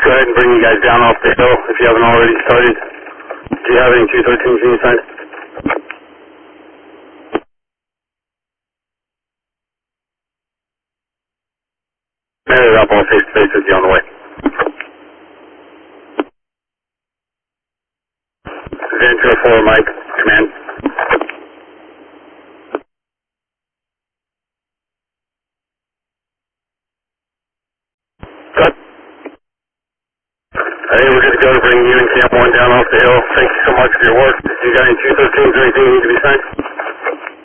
go ahead and bring you guys down off the hill if you haven't already started. Do you have any 213s you need signed? Man it up, all face-to-face with you on the way. Ventura 4, Mike, command. Cut. Hey, we're good to go to bring you and Camp 1 down off the hill. Thank you so much for your work. You got any 213s or anything you need to be signed?